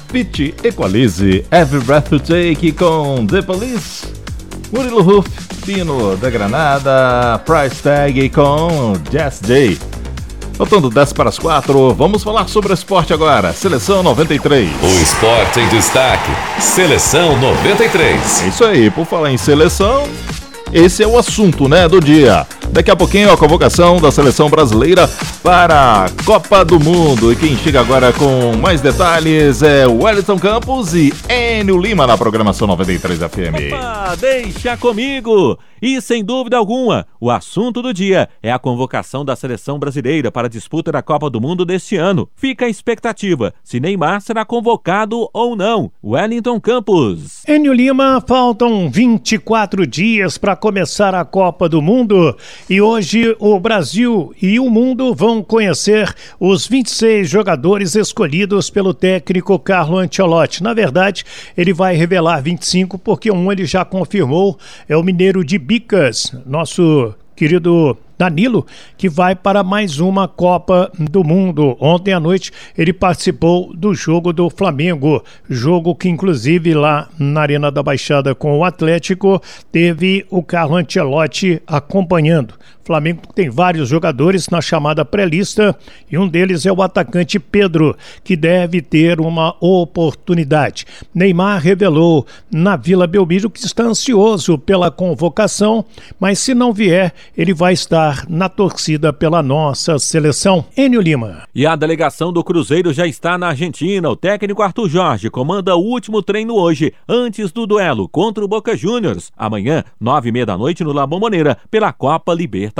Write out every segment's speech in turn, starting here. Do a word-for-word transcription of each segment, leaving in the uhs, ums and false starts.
Fit Equalize, Every Breath You Take com The Police, Murilo Huff, Pino da Granada, Price Tag com Jazz Day. Faltando dez para as quatro, vamos falar sobre o esporte agora. Seleção noventa e três. O esporte em destaque. Seleção noventa e três. É isso aí, por falar em seleção, esse é o assunto, né, do dia. Daqui a pouquinho a convocação da seleção brasileira para a Copa do Mundo. E quem chega agora com mais detalhes é o Wellington Campos e Enio Lima na programação noventa e três F M. Opa, deixa comigo! E sem dúvida alguma, o assunto do dia é a convocação da seleção brasileira para a disputa da Copa do Mundo deste ano. Fica a expectativa se Neymar será convocado ou não. Wellington Campos. Enio Lima, faltam vinte e quatro dias para começar a Copa do Mundo e hoje o Brasil e o mundo vão conhecer os vinte e seis jogadores escolhidos pelo técnico Carlo Ancelotti. Na verdade, ele vai revelar vinte e cinco porque um ele já confirmou, é o mineiro de Bicas, nosso querido Danilo, que vai para mais uma Copa do Mundo. Ontem à noite ele participou do jogo do Flamengo, jogo que inclusive lá na Arena da Baixada com o Atlético teve o Carlo Ancelotti acompanhando. O Flamengo tem vários jogadores na chamada pré-lista e um deles é o atacante Pedro, que deve ter uma oportunidade. Neymar revelou na Vila Belmiro que está ansioso pela convocação, mas se não vier, ele vai estar na torcida pela nossa seleção. Enio Lima. E a delegação do Cruzeiro já está na Argentina. O técnico Arthur Jorge comanda o último treino hoje, antes do duelo contra o Boca Juniors. Amanhã, nove e meia da noite no La Bombonera, pela Copa Libertadores.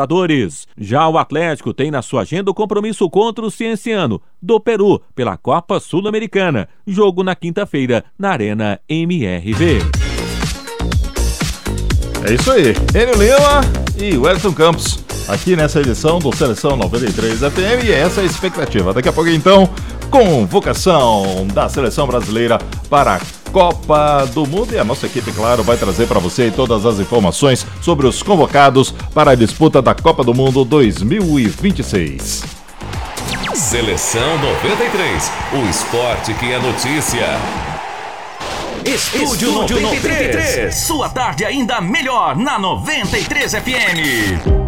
Já o Atlético tem na sua agenda o compromisso contra o Cienciano, do Peru, pela Copa Sul-Americana. Jogo na quinta-feira, na Arena M R V. É isso aí, Enio Lima e Wellington Campos, aqui nessa edição do Seleção noventa e três F M, e essa é a expectativa. Daqui a pouco, então, convocação da Seleção Brasileira para a Copa do Mundo. E a nossa equipe, claro, vai trazer para você todas as informações sobre os convocados para a disputa da Copa do Mundo dois mil e vinte e seis. Seleção noventa e três, o esporte que é notícia. Estúdio, Estúdio noventa e três. Sua tarde ainda melhor na noventa e três F M.